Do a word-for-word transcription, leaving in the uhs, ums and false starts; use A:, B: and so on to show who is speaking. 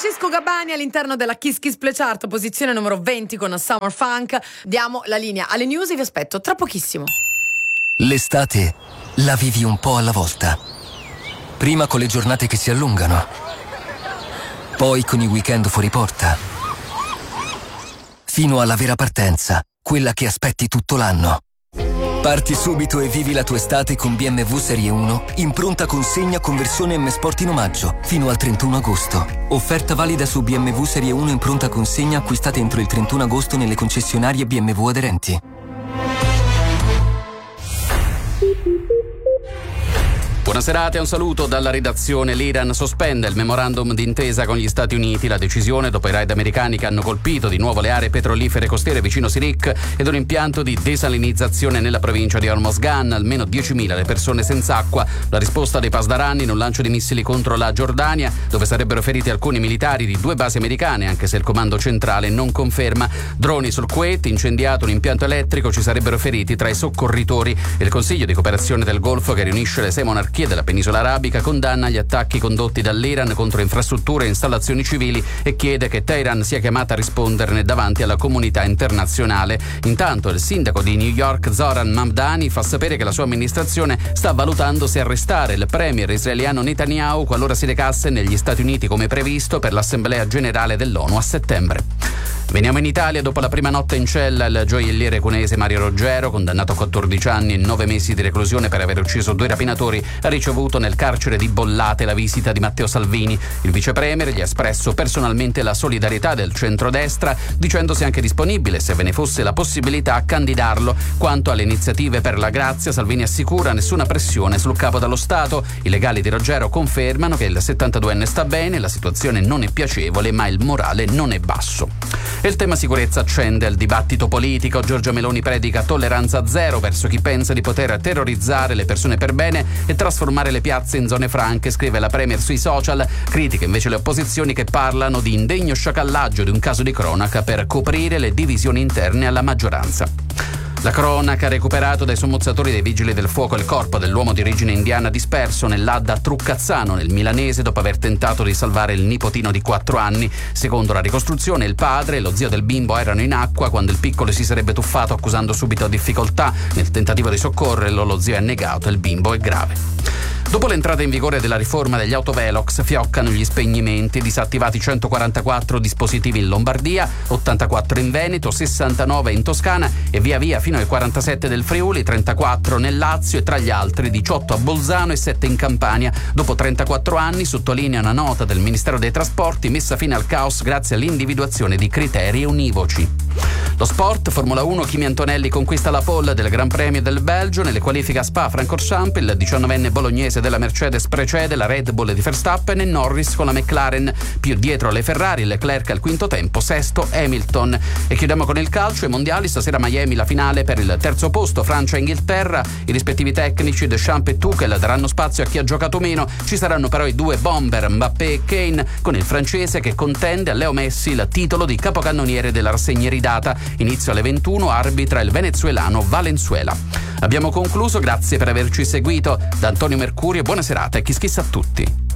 A: Francesco Gabbani all'interno della Kiss Kiss Play Chart, posizione numero venti con Summer Funk. Diamo la linea alle news e vi aspetto tra pochissimo.
B: L'estate la vivi un po' alla volta. Prima con le giornate che si allungano, poi con i weekend fuori porta, fino alla vera partenza, quella che aspetti tutto l'anno. Parti subito e vivi la tua estate con B M W Serie uno in pronta consegna con versione M Sport in omaggio fino al trentuno agosto. Offerta valida su B M W Serie uno in pronta consegna acquistate entro il trentuno agosto nelle concessionarie B M W aderenti.
C: Buona serata e un saluto dalla redazione. L'Iran sospende il memorandum d'intesa con gli Stati Uniti. La decisione dopo i raid americani che hanno colpito di nuovo le aree petrolifere costiere vicino Sirik ed un impianto di desalinizzazione nella provincia di Hormozgan. Almeno diecimila le persone senza acqua. La risposta dei Pasdaran in un lancio di missili contro la Giordania, dove sarebbero feriti alcuni militari di due basi americane, anche se il comando centrale non conferma. Droni sul Kuwait, incendiato un impianto elettrico, ci sarebbero feriti tra i soccorritori. Il Consiglio di cooperazione del Golfo, che riunisce le sei monarchie della penisola arabica, condanna gli attacchi condotti dall'Iran contro infrastrutture e installazioni civili e chiede che Teheran sia chiamata a risponderne davanti alla comunità internazionale. Intanto il sindaco di New York Zoran Mamdani fa sapere che la sua amministrazione sta valutando se arrestare il premier israeliano Netanyahu qualora si recasse negli Stati Uniti come previsto per l'Assemblea Generale dell'ONU a settembre. Veniamo in Italia. Dopo la prima notte in cella, il gioielliere cuneese Mario Roggero, condannato a quattordici anni e nove mesi di reclusione per aver ucciso due rapinatori, ha ricevuto nel carcere di Bollate la visita di Matteo Salvini. Il vice premier gli ha espresso personalmente la solidarietà del centrodestra, dicendosi anche disponibile, se ve ne fosse la possibilità, a candidarlo. Quanto alle iniziative per la grazia, Salvini assicura nessuna pressione sul capo dello Stato. I legali di Roggero confermano che il settantaduenne sta bene, la situazione non è piacevole, ma il morale non è basso. E il tema sicurezza accende il dibattito politico. Giorgia Meloni predica tolleranza zero verso chi pensa di poter terrorizzare le persone per bene e trasformare le piazze in zone franche, scrive la premier sui social. Critica invece le opposizioni che parlano di indegno sciacallaggio di un caso di cronaca per coprire le divisioni interne alla maggioranza. La cronaca ha recuperato dai sommozzatori dei vigili del fuoco il corpo dell'uomo di origine indiana disperso nell'Adda Truccazzano, nel milanese, dopo aver tentato di salvare il nipotino di quattro anni. Secondo la ricostruzione, il padre e lo zio del bimbo erano in acqua quando il piccolo si sarebbe tuffato, accusando subito difficoltà. Nel tentativo di soccorrerlo, lo zio è negato e il bimbo è grave. Dopo l'entrata in vigore della riforma degli autovelox, fioccano gli spegnimenti, disattivati centoquarantaquattro dispositivi in Lombardia, ottantaquattro in Veneto, sessantanove in Toscana e via via fino ai quarantasette del Friuli, trentaquattro nel Lazio e tra gli altri diciotto a Bolzano e sette in Campania. Dopo trentaquattro anni, sottolinea una nota del Ministero dei Trasporti, messa fine al caos grazie all'individuazione di criteri univoci. Lo sport, Formula uno, Kimi Antonelli conquista la pole del Gran Premio del Belgio. Nelle qualifiche a Spa-Francorchamps il diciannovenne bolognese della Mercedes precede la Red Bull di Verstappen e Norris con la McLaren. Più dietro le Ferrari, Leclerc al quinto tempo, sesto Hamilton. E chiudiamo con il calcio, i mondiali. Stasera Miami la finale per il terzo posto, Francia e Inghilterra. I rispettivi tecnici Deschamps e Tuchel daranno spazio a chi ha giocato meno. Ci saranno però i due bomber Mbappé e Kane, con il francese che contende a Leo Messi il titolo di capocannoniere della rassegna iridata. Inizio alle ventuno, arbitra il venezuelano Valenzuela. Abbiamo concluso, grazie per averci seguito. Da Antonio Mercurio, buona serata e Kiss Kiss a tutti.